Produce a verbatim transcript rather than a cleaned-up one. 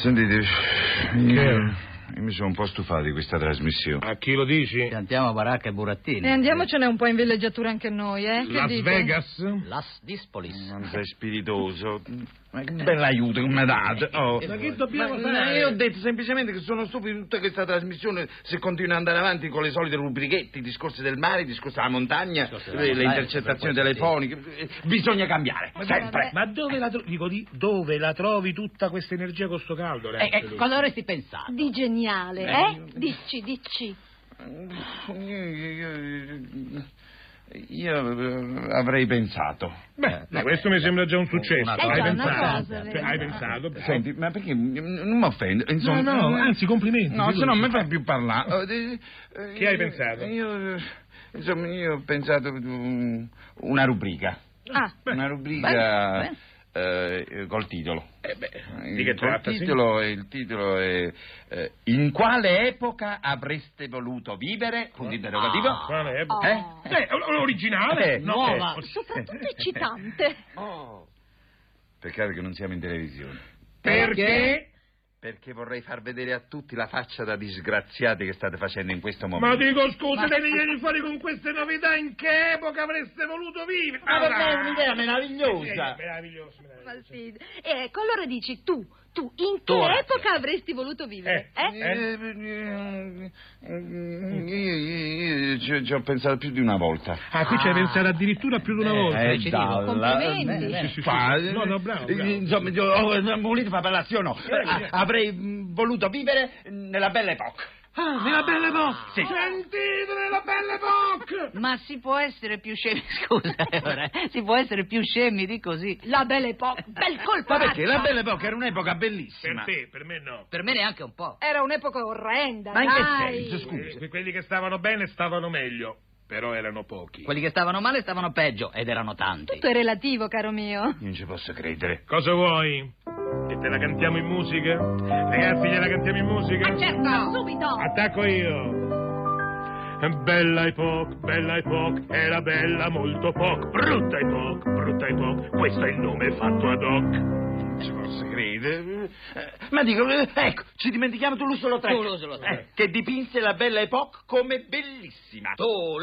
Sentite, io, io mi sono un po' stufato di questa trasmissione. A chi lo dici? Cantiamo Baracca e Burattini. E andiamocene un po' in villeggiatura anche noi, eh? Che Las dite? Vegas? Las Dispolis. Non sei spiritoso. Ma che bell'aiuto che mi date. Oh. Ma che dobbiamo Ma- fare? Io ho detto semplicemente che sono stupido di tutta questa trasmissione se continua ad andare avanti con le solite rubrichette, i discorsi del mare, i discorsi della montagna, Discorsi della le, le montagna, intercettazioni sempre telefoniche. Eh, Bisogna cambiare, sempre. Ma dove la trovi? Dico di dove la trovi tutta questa energia con sto caldo? Eh, Renzo, eh, tu? cosa avresti pensato? Di geniale, eh? Dici, dici. Io, io- io, eh, avrei pensato. Beh, ma questo mi sembra già un successo. Una Hai cosa, una pensato? cosa, Cioè, vero. hai pensato? Senti, ma perché non mi offendo? Insomma, No, no, anzi, complimenti, No, se figurati. non mi fai più parlare. Eh, eh, Che hai io- pensato? Io, insomma, io ho pensato um, una rubrica. Ah, Una rubrica bene, eh, col titolo. Eh beh, Il- di che col tratta? titolo, il titolo è eh, In quale epoca avreste voluto vivere? Punto interrogativo. Ah, quale è? Oh. Eh? Eh, originale? Eh, No, nuova. eh, soprattutto eccitante. Oh. Peccato che non siamo in televisione. Perché? Perché vorrei far vedere a tutti la faccia da disgraziati che state facendo in questo Ma momento. dico scusa, te ne vieni fuori con queste novità, in che epoca avreste voluto vivere? Ma per me è Allora- un'idea meravigliosa. Eh, meraviglioso, Ma meraviglioso. sì. E ecco, allora dici tu, tu, in che Tu, Orazio. epoca avresti voluto vivere? Eh, Eh? Eh, eh, Io, io- io ci, ci ho pensato più di una volta. Ah, qui ci hai Ah. pensato addirittura più di una volta. Eh, ci dico. Complimenti. Eh, Sì, sì, sì. Fa- No, no, bravo, eh, bravo. Insomma, io, oh, non volete fare parlare, sì o no? Vieni, Ah, vieni. avrei mh, voluto vivere nella bella epoca. Ah, nella belle epoca! Sì. Sentite nella belle epoca! Ma si può essere più scemi, scusa, ora, si può essere più scemi di così? La Belle Époque, bel colpo. Ma perché la razza. bella epoca era un'epoca Per bellissima. te, per me no. Per me neanche un po'. Era un'epoca orrenda, Ma in che dai. senso, scusa? Que- quelli che stavano bene stavano meglio, però erano pochi. Quelli che stavano male stavano peggio, ed erano tanti. Tutto è relativo, caro mio. Io non ci posso credere. Cosa vuoi? Che te la cantiamo in musica? Ragazzi, gliela cantiamo in musica? Ma certo, subito. Attacco io. Bella epoca, bella epoca, era bella molto poco. Brutta epoca, brutta epoca, questo è il nome fatto ad hoc. Non ci posso credere. Eh, Ma dico, eh, ecco, ci dimentichiamo Toulouse-Lautrec. Toulouse-Lautrec. Eh, che dipinse la bella epoca come bellissima. Tu,